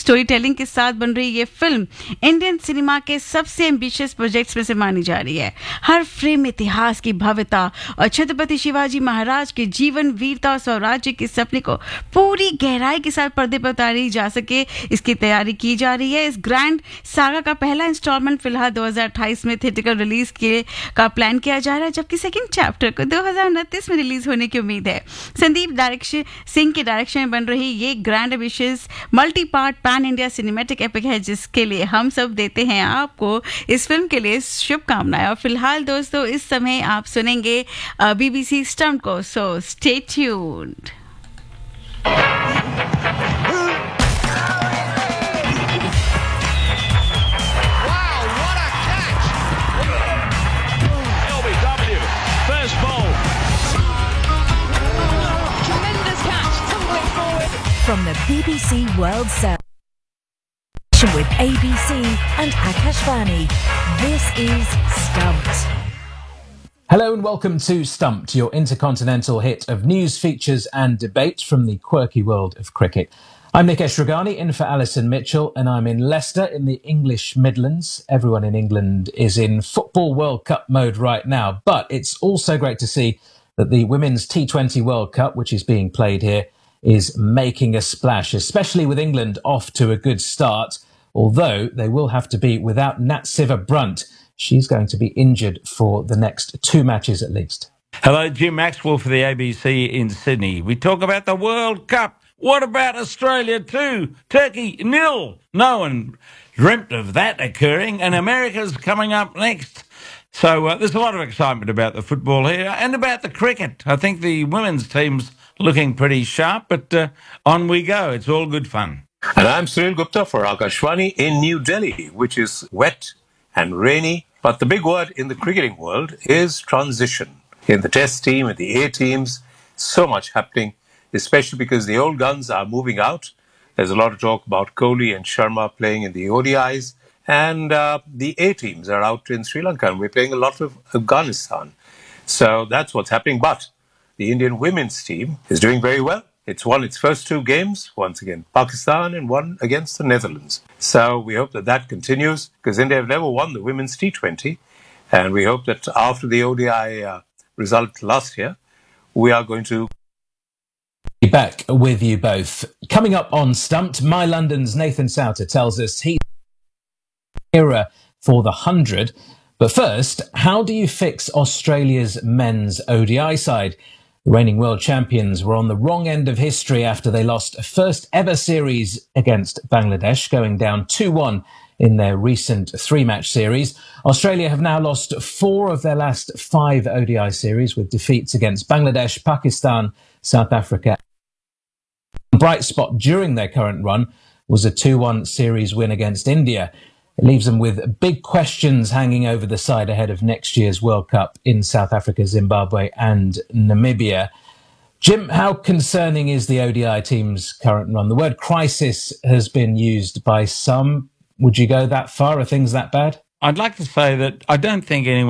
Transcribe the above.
Story telling के साथ बन रही ये फिल्म इंडियन सिनेमा के सबसे एम्बिशियस प्रोजेक्ट्स में से मानी जा रही है। हर फ्रेम में इतिहास की भव्यता और छत्रपति शिवाजी महाराज के जीवन, वीरता और स्वराज्य के सपने को पूरी गहराई के साथ पर्दे पर उतारी जा सके, इसकी तैयारी की जा रही है। इस ग्रैंड सागा का पहला इंस्टॉलमेंट फिलहाल 2028 में थिएटिकल रिलीज का प्लान किया जा रहा है, जबकि सेकंड चैप्टर को 2029 में रिलीज होने की उम्मीद है। संदीप सिंह के डायरेक्शन में बन रही ये grand ambitious multi part pan India cinematic epic है, जिसके लिए हम सब देते हैं आपको इस फिल्म के लिए शुभकामनाएं। और फिलहाल दोस्तों इस समय आप सुनेंगे BBC स्टंट को, so stay tuned. From the BBC World Service with ABC and Akashvani, this is Stumped. Hello and welcome to Stumped, your intercontinental hit of news, features and debate from the quirky world of cricket. I'm Nikesh Ragani, in for Alison Mitchell, and I'm in Leicester in the English Midlands. Everyone in England is in Football World Cup mode right now, but it's also great to see that the Women's T20 World Cup, which is being played here, is making a splash, especially with England off to a good start, although they will have to be without Nat Siver-Brunt. She's going to be injured for the next 2 matches at least. Hello, Jim Maxwell for the ABC in Sydney. We talk about the World Cup. What about Australia too? Turkey, 0. No one dreamt of that occurring, and America's coming up next. So there's a lot of excitement about the football here and about the cricket. I think the women's team's looking pretty sharp, but on we go. It's all good fun. And I'm Sunil Gupta for Akashvani in New Delhi, which is wet and rainy. But the big word in the cricketing world is transition. In the test team, in the A teams, so much happening, especially because the old guns are moving out. There's a lot of talk about Kohli and Sharma playing in the ODIs. And the A teams are out in Sri Lanka, and we're playing a lot of Afghanistan. So that's what's happening. But the Indian women's team is doing very well. It's won its first 2 games, once again Pakistan and one against the Netherlands. So we hope that that continues, because India have never won the women's T20. And we hope that after the ODI result last year, we are going to be back with you both. Coming up on Stumped, My London's Nathan Souter tells us he's era for the 100. But first, how do you fix Australia's men's ODI side? The reigning world champions were on the wrong end of history after they lost a first ever series against Bangladesh, going down 2-1 in their recent 3-match series. Australia have now lost 4 of their last 5 ODI series, with defeats against Bangladesh, Pakistan, South Africa. A bright spot during their current run was a 2-1 series win against India. It leaves them with big questions hanging over the side ahead of next year's World Cup in South Africa, Zimbabwe and Namibia. Jim, how concerning is the ODI team's current run? The word crisis has been used by some. Would you go that far? Are things that bad? I'd like to say that I don't think anyone